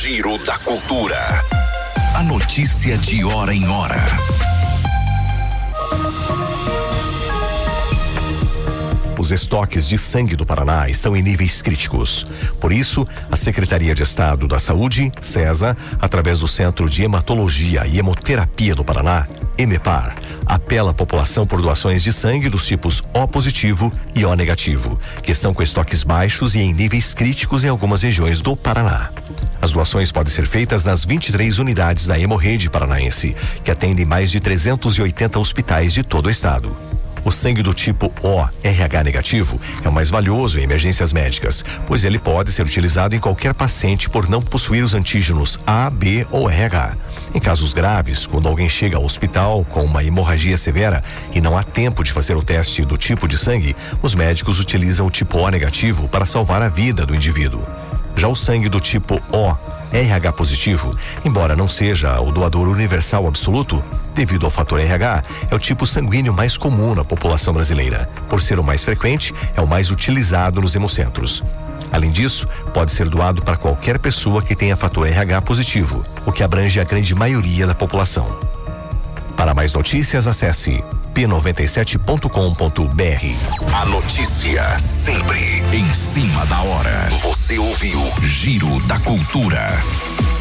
Giro da Cultura. A notícia de hora em hora. Os estoques de sangue do Paraná estão em níveis críticos. Por isso, a Secretaria de Estado da Saúde, SESA, através do Centro de Hematologia e Hemoterapia do Paraná, EMEPAR, apela à população por doações de sangue dos tipos O positivo e O negativo, que estão com estoques baixos e em níveis críticos em algumas regiões do Paraná. As doações podem ser feitas nas 23 unidades da Hemorrede Paranaense, que atendem mais de 380 hospitais de todo o estado. O sangue do tipo O RH negativo é o mais valioso em emergências médicas, pois ele pode ser utilizado em qualquer paciente por não possuir os antígenos A, B ou RH. Em casos graves, quando alguém chega ao hospital com uma hemorragia severa e não há tempo de fazer o teste do tipo de sangue, os médicos utilizam o tipo O negativo para salvar a vida do indivíduo. Já o sangue do tipo O RH positivo, embora não seja o doador universal absoluto, devido ao fator RH, é o tipo sanguíneo mais comum na população brasileira. Por ser o mais frequente, é o mais utilizado nos hemocentros. Além disso, pode ser doado para qualquer pessoa que tenha fator RH positivo, o que abrange a grande maioria da população. Para mais notícias, acesse p97.com.br. A notícia sempre em cima da hora. Você ouviu Giro da Cultura.